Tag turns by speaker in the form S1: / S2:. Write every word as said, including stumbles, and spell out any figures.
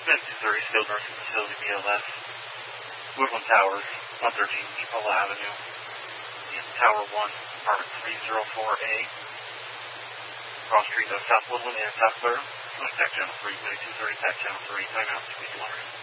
S1: Med two thirty, skilled nursing facility, B L S. Woodland Towers, one thirteen Epola Avenue. In Tower one, apartment three oh four A. Cross street of South Woodland and South Clear. Tech channel three, Med two thirty, tech channel three, timeout, speed alarm.